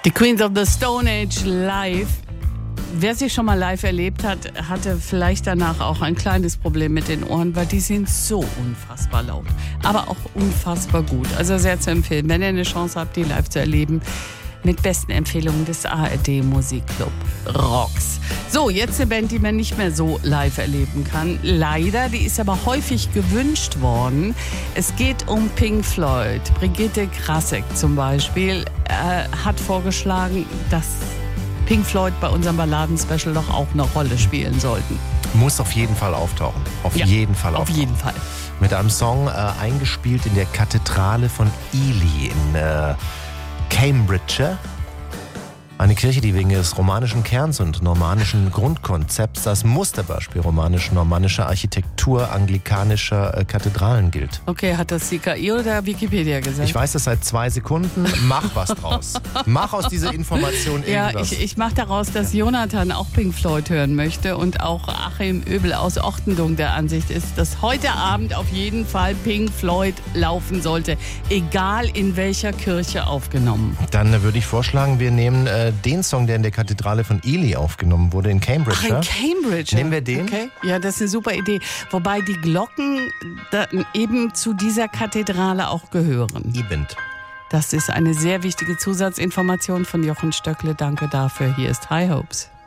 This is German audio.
Die Queens of the Stone Age live. Wer sie schon mal live erlebt hat, hatte vielleicht danach auch ein kleines Problem mit den Ohren, weil die sind so unfassbar laut, aber auch unfassbar gut. Also sehr zu empfehlen, wenn ihr eine Chance habt, die live zu erleben, mit besten Empfehlungen des ARD Musikclub Rocks. So, jetzt eine Band, die man nicht mehr so live erleben kann. Leider, die ist aber häufig gewünscht worden. Es geht um Pink Floyd. Brigitte Grasek zum Beispiel hat vorgeschlagen, dass Pink Floyd bei unserem Balladen-Special doch auch eine Rolle spielen sollten. Muss auf jeden Fall auftauchen. Auf jeden Fall. Mit einem Song eingespielt in der Kathedrale von Ely in Cambridgeshire. Eine Kirche, die wegen ihres romanischen Kerns und normannischen Grundkonzepts als Musterbeispiel romanisch-normannischer Architektur anglikanischer Kathedralen gilt. Okay, hat das die KI oder Wikipedia gesagt? Ich weiß das seit 2 Sekunden. Mach was draus. Mach aus dieser Information irgendwas. Ja, ich mache daraus, dass Jonathan auch Pink Floyd hören möchte und auch Achim Öbel aus Ochtendung der Ansicht ist, dass heute Abend auf jeden Fall Pink Floyd laufen sollte, egal in welcher Kirche aufgenommen. Dann würde ich vorschlagen, wir nehmen den Song, der in der Kathedrale von Ely aufgenommen wurde, in Cambridge. Ach, in Cambridge. Nehmen wir den? Okay. Ja, das ist eine super Idee. Wobei die Glocken eben zu dieser Kathedrale auch gehören. Eben. Das ist eine sehr wichtige Zusatzinformation von Jochen Stöckle. Danke dafür. Hier ist High Hopes.